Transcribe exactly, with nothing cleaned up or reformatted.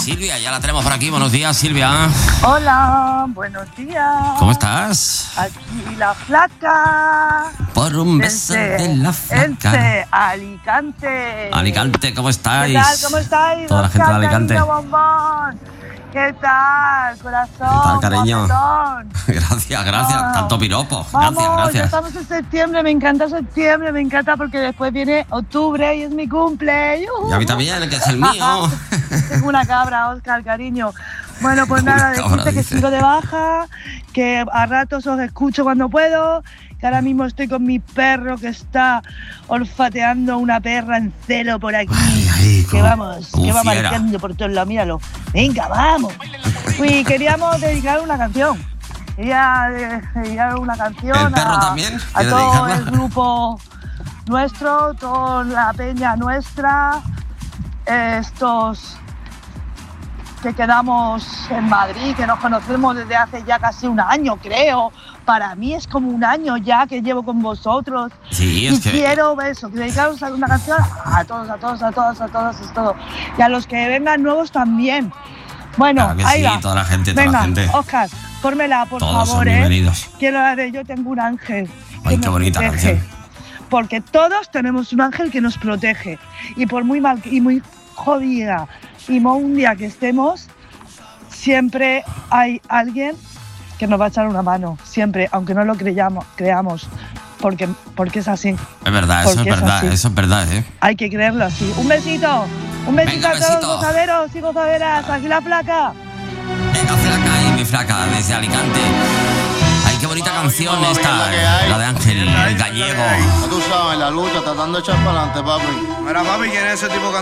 Silvia, ya la tenemos por aquí. Buenos días, Silvia. Hola, buenos días. ¿Cómo estás? Aquí la flaca. Por un beso de la flaca. Elche, Alicante. Alicante, ¿cómo estáis? ¿Qué tal? ¿Cómo estáis? Toda la gente de Alicante. Cariño, bombón. ¿Qué tal, corazón? ¿Qué tal, cariño? Guapetón. Gracias, gracias. Ah. Tanto piropo. Vamos, Gracias, ya gracias. estamos en septiembre, me encanta septiembre, me encanta porque después viene octubre y es mi cumple. Y a mí también, que es el mío. Tengo una cabra, Oscar, cariño. Bueno, pues Una nada, cabra, decirte que dice. sigo de baja, que a ratos os escucho cuando puedo, que ahora mismo estoy con mi perro que está olfateando una perra en celo por aquí. Ay, ay, que como- vamos, como que va fiera. marcando por todos lados, míralo. Venga, vamos. Y queríamos dedicar una canción. Quería de- dedicar una canción ¿El perro a, también? a ¿Quiere todo dedicarla? el grupo nuestro, toda la peña nuestra, estos que quedamos en Madrid, que nos conocemos desde hace ya casi un año, creo. Para mí es como un año ya que llevo con vosotros. Sí, Y es que... quiero eso, que dedicaros a una canción a todos, a todos, a todos, a todos, es todo. Y a los que vengan nuevos también. Bueno, Claro que ahí sí, va. toda la gente, toda Venga, la gente. Oscar, pónmela, por Todos son favor, ¿eh? bienvenidos. Quiero la de Yo tengo un ángel. Ay, que qué me bonita protege. canción. Porque todos tenemos un ángel que nos protege. Y por muy mal y muy jodida y mundia que estemos, siempre hay alguien que nos va a echar una mano. Siempre, aunque no lo creyamos, creamos. Porque, porque es así. Es verdad, eso es Porque es verdad, así. eso es verdad, ¿eh? Hay que creerlo así. Un besito. Un besito Venga, a todos besito. gozaderos y gozaderas. Aquí la placa. Venga, flaca y mi flaca, desde Alicante. Ay, qué bonita canción Vamos, esta, la que hay. la de Ángel, el gallego. Ya tú sabes, la lucha, tratando de echar para adelante, papi. Mira, papi, ¿quién es ese tipo que